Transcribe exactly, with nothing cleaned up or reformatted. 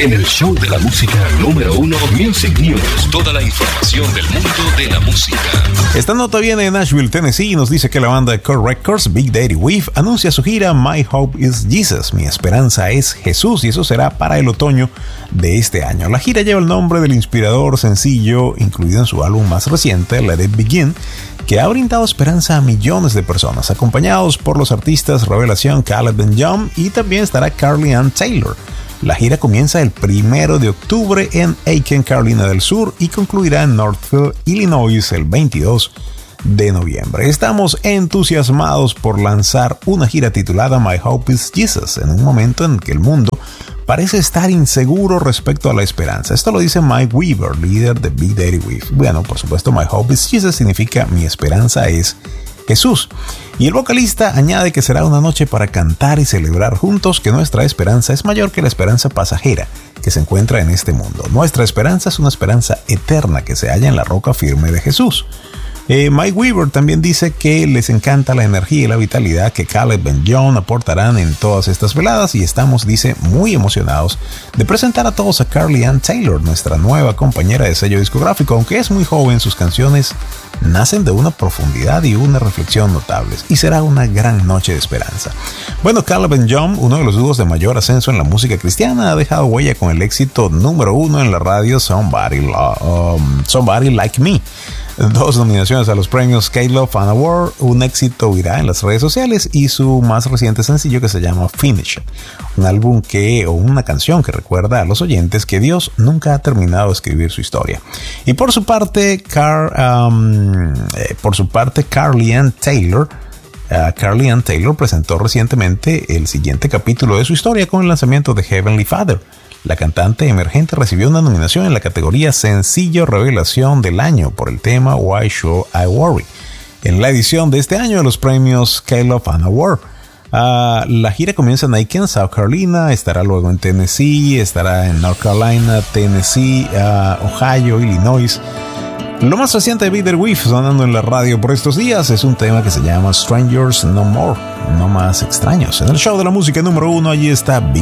En el show de la música número uno, Music News. Toda la información del mundo de la música. Esta nota viene de Nashville, Tennessee, y nos dice que la banda de Core Records, Big Daddy Weave, anuncia su gira My Hope is Jesus, Mi Esperanza es Jesús, y eso será para el otoño de este año. La gira lleva el nombre del inspirador sencillo incluido en su álbum más reciente, Let It Begin, que ha brindado esperanza a millones de personas, acompañados por los artistas revelación Caleb and John, y también estará Carly Ann Taylor. La gira comienza el primero de octubre en Aiken, Carolina del Sur, y concluirá en Northfield, Illinois, el veintidós de noviembre. Estamos entusiasmados por lanzar una gira titulada My Hope is Jesus, en un momento en que el mundo parece estar inseguro respecto a la esperanza. Esto lo dice Mike Weaver, líder de Big Daddy Weave. Bueno, por supuesto, My Hope is Jesus significa mi esperanza es Jesús. Y el vocalista añade que será una noche para cantar y celebrar juntos que nuestra esperanza es mayor que la esperanza pasajera que se encuentra en este mundo. Nuestra esperanza es una esperanza eterna que se halla en la roca firme de Jesús. Eh, Mike Weaver también dice que les encanta la energía y la vitalidad que Caleb y John aportarán en todas estas veladas, y estamos, dice, muy emocionados de presentar a todos a Carly Ann Taylor, nuestra nueva compañera de sello discográfico. Aunque es muy joven, sus canciones nacen de una profundidad y una reflexión notables, y será una gran noche de esperanza. Bueno, Caleb y John, uno de los dúos de mayor ascenso en la música cristiana, ha dejado huella con el éxito número uno en la radio Somebody, um, Somebody Like Me. Dos nominaciones a los premios K-Love Fan Award, un éxito viral en las redes sociales, y su más reciente sencillo que se llama Finish, un álbum que, o una canción que recuerda a los oyentes que Dios nunca ha terminado de escribir su historia. Y por su parte, Car, um, eh, por su parte Carly Ann Taylor, uh, Carly Ann Taylor presentó recientemente el siguiente capítulo de su historia con el lanzamiento de Heavenly Father. La cantante emergente recibió una nominación en la categoría Sencillo Revelación del Año por el tema Why Should I Worry, en la edición de este año de los premios K-Love Fan Award. Uh, la gira comienza en Aiken, South Carolina, estará luego en Tennessee, estará en North Carolina, Tennessee, uh, Ohio, Illinois. Lo más reciente de Big Daddy Weave sonando en la radio por estos días es un tema que se llama Strangers No More, no más extraños. En el show de la música número uno, allí está Big